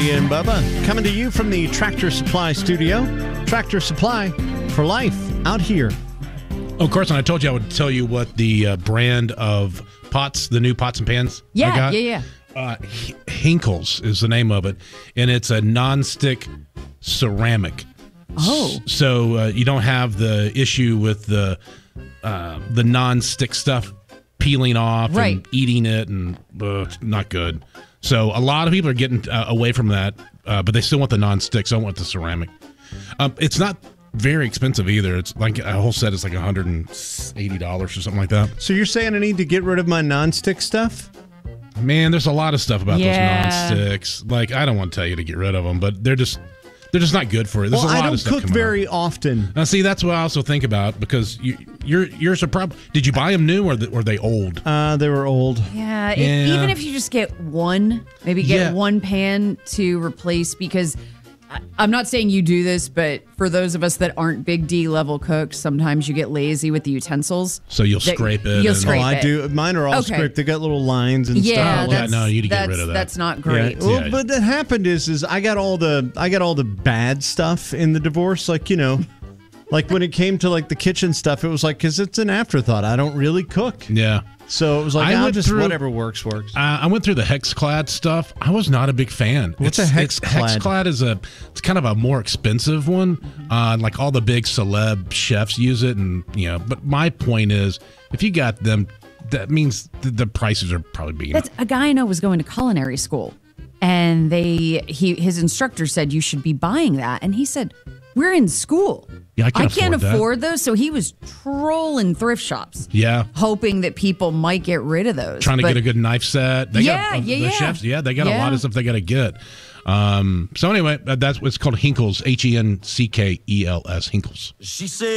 Archie and Bubba coming to you from the Tractor Supply studio. Tractor Supply for life out here. Oh, Carson, I told you I would tell you what the brand of pots, the new pots and pans I got. Yeah. Hinkles is the name of it, and it's a non-stick ceramic. Oh. So you don't have the issue with the non-stick stuff peeling off and eating it, and not good. So a lot of people are getting away from that, but they still want the non-stick, so I want the ceramic. It's not very expensive either. It's like a whole set is like $180 or something like that. So you're saying I need to get rid of my non-stick stuff? Man, there's a lot of stuff about those non-sticks. Like, I don't want to tell you to get rid of them, but they're just not good for it. There's a lot of stuff I don't cook very often. Now, see, that's what I also think about, because yours are probably. Did you buy them new or were they old? They were old. Yeah. Even if you just get one, maybe get one pan to replace, because I'm not saying you do this, but for those of us that aren't big D level cooks, sometimes you get lazy with the utensils. So you'll scrape it. You'll scrape it. I do. Mine are all scraped. They got little lines and stuff. Yeah, no, you need to get rid of that. That's not great. Yeah. Well, but what happened is I got all the bad stuff in the divorce. Like, like when it came to like the kitchen stuff, it was like, because it's an afterthought. I don't really cook. Yeah. So it was like, whatever works. I went through the Hexclad stuff. I was not a big fan. What's a Hexclad? Hexclad it's kind of a more expensive one. Like all the big celeb chefs use it, and But my point is, if you got them, that means the prices are probably being. That's a guy I know was going to culinary school, and his instructor said you should be buying that, and he said, we're in school. Yeah, I can't afford those. So he was trolling thrift shops. Yeah. Hoping that people might get rid of those. Trying to get a good knife set. The chefs, they got a lot of stuff they got to get. So anyway, that's what's called Hinkles, Henkels, Hinkels. She said.